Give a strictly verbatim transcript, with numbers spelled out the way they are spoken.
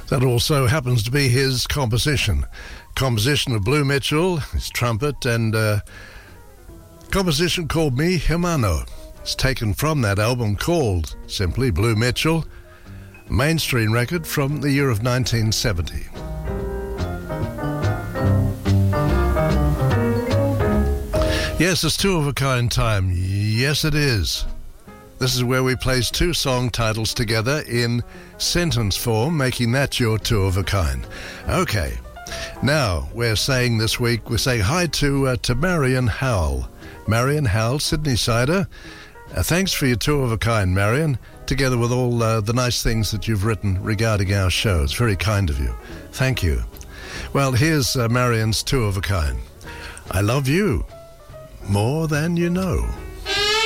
That also happens to be his composition. Composition of Blue Mitchell, his trumpet, and uh, composition called Mi Hermano. It's taken from that album called simply Blue Mitchell, a mainstream record from the year of nineteen seventy. Yes, it's two of a kind time. Yes, it is. This is where we place two song titles together in sentence form, making that your two of a kind. Okay, now we're saying this week, we're saying hi to uh, to Marion Howell. Marion Howell, Sydney-sider. Uh, thanks for your two of a kind, Marion, together with all uh, the nice things that you've written regarding our show. It's very kind of you. Thank you. Well, here's uh, Marion's two of a kind. I love you more than you know.